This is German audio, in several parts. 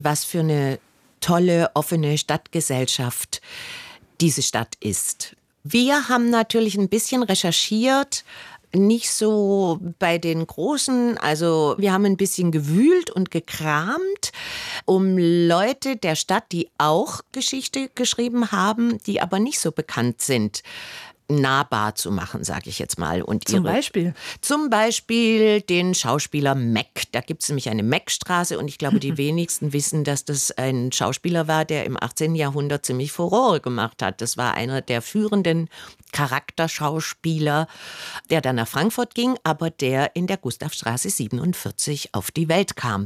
was für eine tolle, offene Stadtgesellschaft diese Stadt ist. Wir haben natürlich ein bisschen recherchiert, nicht so bei den Großen, also wir haben ein bisschen gewühlt und gekramt, um Leute der Stadt, die auch Geschichte geschrieben haben, die aber nicht so bekannt sind, nahbar zu machen, sage ich jetzt mal. Und zum Beispiel? Zum Beispiel den Schauspieler Meck. Da gibt es nämlich eine Meckstraße und ich glaube, die wenigsten wissen, dass das ein Schauspieler war, der im 18. Jahrhundert ziemlich Furore gemacht hat. Das war einer der führenden Charakterschauspieler, der dann nach Frankfurt ging, aber der in der Gustavstraße 47 auf die Welt kam.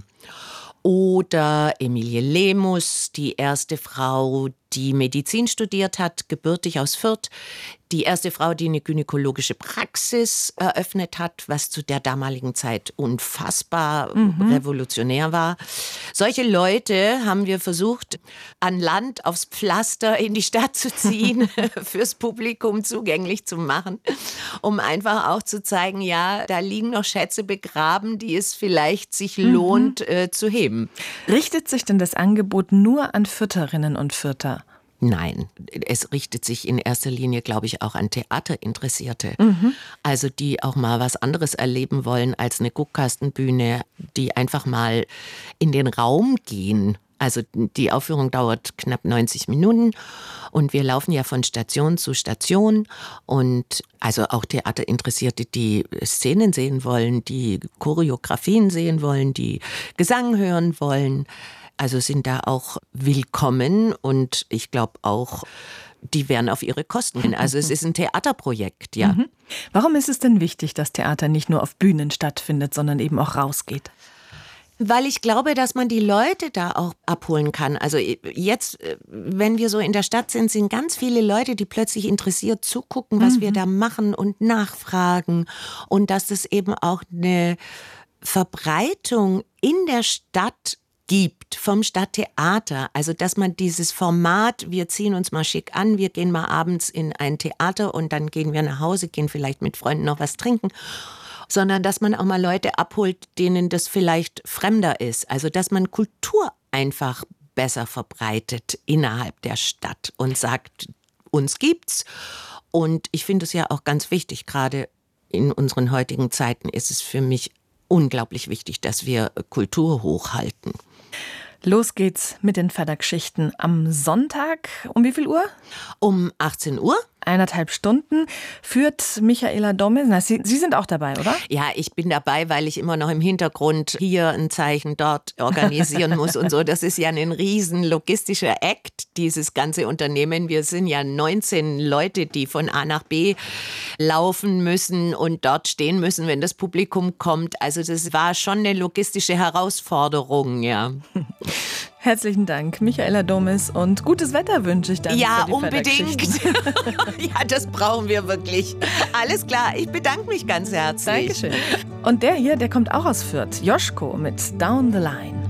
Oder Emilie Lemus, die erste Frau, die Medizin studiert hat, gebürtig aus Fürth. Die erste Frau, die eine gynäkologische Praxis eröffnet hat, was zu der damaligen Zeit unfassbar revolutionär war. Solche Leute haben wir versucht, an Land aufs Pflaster in die Stadt zu ziehen, fürs Publikum zugänglich zu machen, um einfach auch zu zeigen, ja, da liegen noch Schätze begraben, die es vielleicht sich lohnt zu heben. Richtet sich denn das Angebot nur an Fürtherinnen und Fürther? Nein, es richtet sich in erster Linie, glaube ich, auch an Theaterinteressierte. Also die auch mal was anderes erleben wollen als eine Guckkastenbühne, die einfach mal in den Raum gehen. Also die Aufführung dauert knapp 90 Minuten und wir laufen ja von Station zu Station und also auch Theaterinteressierte, die Szenen sehen wollen, die Choreografien sehen wollen, die Gesang hören wollen. Also sind da auch willkommen und ich glaube auch, die werden auf ihre Kosten gehen. Also es ist ein Theaterprojekt, ja. Warum ist es denn wichtig, dass Theater nicht nur auf Bühnen stattfindet, sondern eben auch rausgeht? Weil ich glaube, dass man die Leute da auch abholen kann. Also jetzt, wenn wir so in der Stadt sind, sind ganz viele Leute, die plötzlich interessiert zugucken, was wir da machen und nachfragen. Und dass es eben auch eine Verbreitung in der Stadt gibt vom Stadttheater, also dass man dieses Format, wir ziehen uns mal schick an, wir gehen mal abends in ein Theater und dann gehen wir nach Hause, gehen vielleicht mit Freunden noch was trinken, sondern dass man auch mal Leute abholt, denen das vielleicht fremder ist, also dass man Kultur einfach besser verbreitet innerhalb der Stadt und sagt, uns gibt's. Und ich finde es ja auch ganz wichtig, gerade in unseren heutigen Zeiten ist es für mich unglaublich wichtig, dass wir Kultur hochhalten. Los geht's mit den Pfaddergeschichten am Sonntag. Um wie viel Uhr? Um 18 Uhr. 1,5 Stunden führt Michaela Domes. Na, Sie sind auch dabei, oder? Ja, ich bin dabei, weil ich immer noch im Hintergrund hier ein Zeichen, dort organisieren muss und so. Das ist ja ein riesen logistischer Act, dieses ganze Unternehmen. Wir sind ja 19 Leute, die von A nach B laufen müssen und dort stehen müssen, wenn das Publikum kommt. Also das war schon eine logistische Herausforderung, ja. Herzlichen Dank, Michaela Domes, und gutes Wetter wünsche ich dann. Ja, unbedingt. Ja, das brauchen wir wirklich. Alles klar, ich bedanke mich ganz herzlich. Dankeschön. Und der hier, der kommt auch aus Fürth. Joschko mit Down the Line.